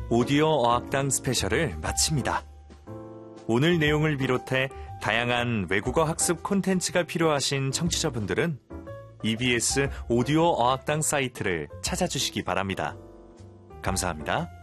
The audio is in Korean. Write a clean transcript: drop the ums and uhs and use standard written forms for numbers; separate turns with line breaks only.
오디오 어학당 스페셜을 마칩니다. 오늘 내용을 비롯해 다양한 외국어 학습 콘텐츠가 필요하신 청취자분들은 EBS 오디오 어학당 사이트를 찾아주시기 바랍니다. 감사합니다.